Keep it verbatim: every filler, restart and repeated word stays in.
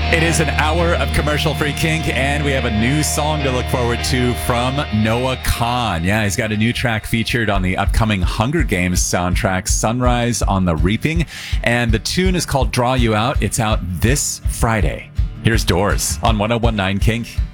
It is an hour of commercial-free kink, and we have a new song to look forward to from Noah Kahan. Yeah, he's got a new track featured on the upcoming Hunger Games soundtrack, Sunrise on the Reaping, and the tune is called Draw You Out. It's out this Friday. Here's Doors on one oh one nine Kink.